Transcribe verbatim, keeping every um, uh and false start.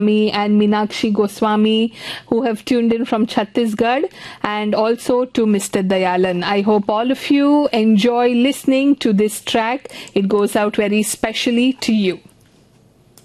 me and Meenakshi Goswami who have tuned in from Chhattisgarh, and also to Mister Dayalan. I hope all of you enjoy listening to this track. It goes out very specially to you.